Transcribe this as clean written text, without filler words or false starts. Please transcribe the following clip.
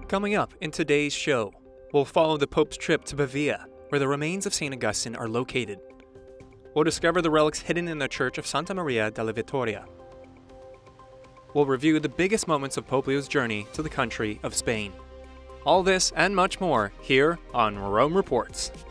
Coming up in today's show, we'll follow the Pope's trip to Pavia, where the remains of St. Augustine are located. We'll discover the relics hidden in the Church of Santa Maria della Vittoria. We'll review the biggest moments of Pope Leo's journey to the country of Spain. All this and much more here on Rome Reports.